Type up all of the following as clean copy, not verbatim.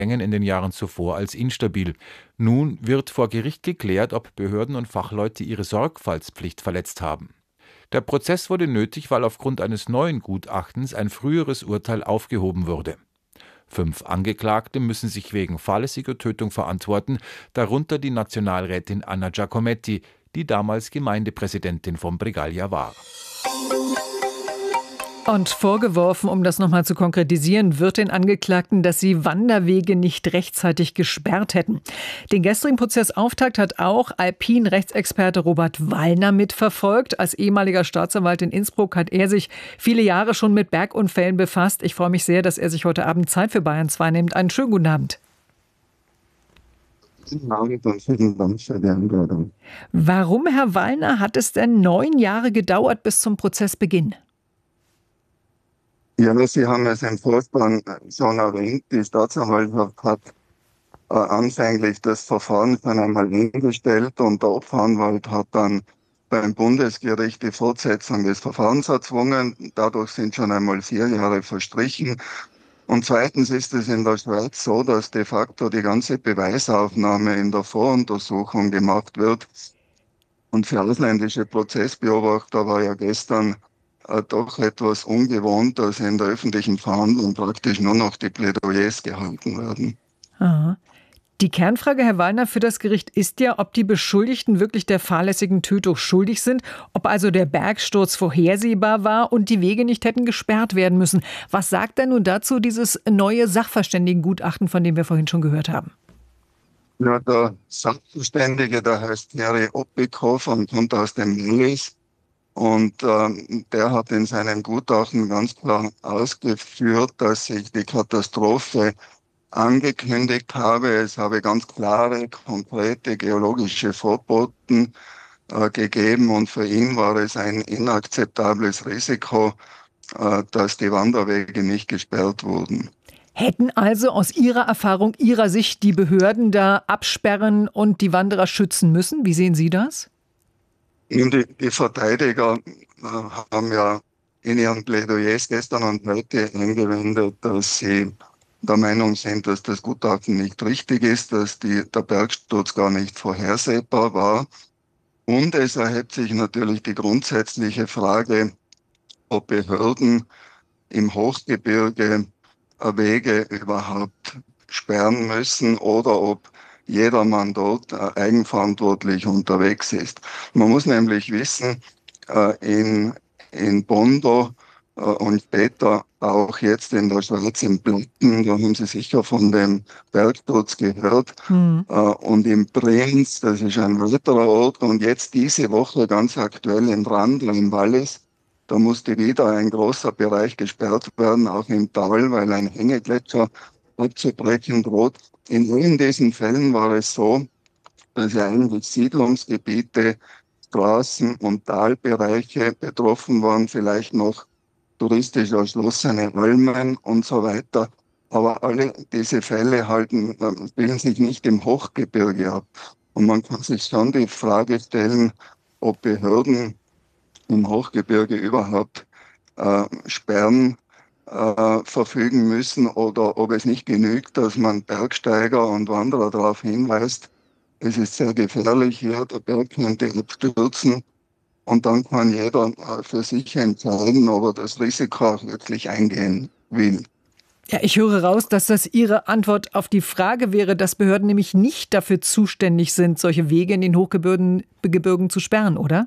in den Jahren zuvor als instabil. Nun wird vor Gericht geklärt, ob Behörden und Fachleute ihre Sorgfaltspflicht verletzt haben. Der Prozess wurde nötig, weil aufgrund eines neuen Gutachtens ein früheres Urteil aufgehoben wurde. 5 Angeklagte müssen sich wegen fahrlässiger Tötung verantworten, darunter die Nationalrätin Anna Giacometti, die damals Gemeindepräsidentin von Bregaglia war. Und vorgeworfen, um das nochmal zu konkretisieren, wird den Angeklagten, dass sie Wanderwege nicht rechtzeitig gesperrt hätten. Den gestrigen Prozessauftakt hat auch Alpin-Rechtsexperte Robert Wallner mitverfolgt. Als ehemaliger Staatsanwalt in Innsbruck hat er sich viele Jahre schon mit Bergunfällen befasst. Ich freue mich sehr, dass er sich heute Abend Zeit für Bayern 2 nimmt. Einen schönen guten Abend. Guten Abend und vielen Dank für die Einladung. Warum, Herr Wallner, hat es denn 9 Jahre gedauert bis zum Prozessbeginn? Ja, Sie haben es im Vorspann schon erwähnt. Die Staatsanwaltschaft hat anfänglich das Verfahren schon einmal eingestellt und der Opferanwalt hat dann beim Bundesgericht die Fortsetzung des Verfahrens erzwungen. Dadurch sind schon einmal 4 Jahre verstrichen. Und zweitens ist es in der Schweiz so, dass de facto die ganze Beweisaufnahme in der Voruntersuchung gemacht wird. Und für ausländische Prozessbeobachter war ja gestern doch etwas ungewohnt, dass in der öffentlichen Verhandlung praktisch nur noch die Plädoyers gehalten werden. Aha. Die Kernfrage, Herr Wallner, für das Gericht ist ja, ob die Beschuldigten wirklich der fahrlässigen Tötung schuldig sind, ob also der Bergsturz vorhersehbar war und die Wege nicht hätten gesperrt werden müssen. Was sagt denn nun dazu dieses neue Sachverständigengutachten, von dem wir vorhin schon gehört haben? Ja, der Sachverständige, der heißt Terry Oppikhoff und kommt aus dem Wallis. Und der hat in seinem Gutachten ganz klar ausgeführt, dass sich die Katastrophe angekündigt habe. Es habe ganz klare, konkrete geologische Vorboten gegeben und für ihn war es ein inakzeptables Risiko, dass die Wanderwege nicht gesperrt wurden. Hätten also aus Ihrer Erfahrung, Ihrer Sicht die Behörden da absperren und die Wanderer schützen müssen? Wie sehen Sie das? Die Verteidiger haben ja in ihren Plädoyers gestern und heute eingewendet, dass sie der Meinung sind, dass das Gutachten nicht richtig ist, dass der Bergsturz gar nicht vorhersehbar war. Und es erhebt sich natürlich die grundsätzliche Frage, ob Behörden im Hochgebirge Wege überhaupt sperren müssen oder ob jedermann dort eigenverantwortlich unterwegs ist. Man muss nämlich wissen, in Bondo und später auch jetzt in der Schweiz in Platten, da haben Sie sicher von dem Bergsturz gehört, und in Brienz, das ist ein weiterer Ort, und jetzt diese Woche ganz aktuell in Randl im Wallis, da musste wieder ein großer Bereich gesperrt werden, auch im Tal, weil ein Hängegletscher abzubrechen droht. In allen diesen Fällen war es so, dass ja eigentlich Siedlungsgebiete, Straßen- und Talbereiche betroffen waren, vielleicht noch touristisch erschlossene Almen und so weiter. Aber alle diese Fälle spielen sich nicht im Hochgebirge ab. Und man kann sich schon die Frage stellen, ob Behörden im Hochgebirge überhaupt Sperren verfügen müssen oder ob es nicht genügt, dass man Bergsteiger und Wanderer darauf hinweist, es ist sehr gefährlich hier, der Berg könnte abstürzen und dann kann jeder für sich entscheiden, ob er das Risiko auch wirklich eingehen will. Ja, ich höre raus, dass das Ihre Antwort auf die Frage wäre, dass Behörden nämlich nicht dafür zuständig sind, solche Wege in den Hochgebirgen zu sperren, oder?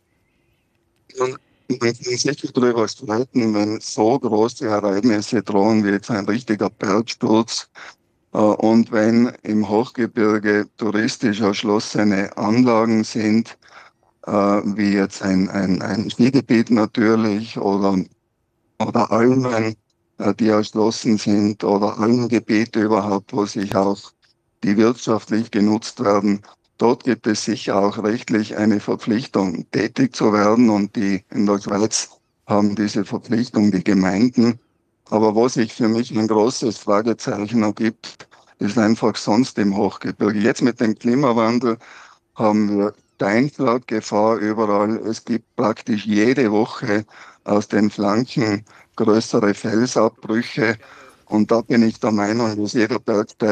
Man kann sicher darüber streiten, wenn so große Ereignisse drohen wie jetzt ein richtiger Bergsturz und wenn im Hochgebirge touristisch erschlossene Anlagen sind, wie jetzt ein Skigebiet natürlich oder Almen, die erschlossen sind oder Almgebiete überhaupt, wo sich auch die wirtschaftlich genutzt werden. Dort gibt es sicher auch rechtlich eine Verpflichtung, tätig zu werden und die in der Schweiz haben diese Verpflichtung die Gemeinden. Aber wo sich für mich ein großes Fragezeichen ergibt, ist einfach sonst im Hochgebirge. Jetzt mit dem Klimawandel haben wir Steinschlaggefahr überall. Es gibt praktisch jede Woche aus den Flanken größere Felsabbrüche. Und da bin ich der Meinung, dass jeder Bergteil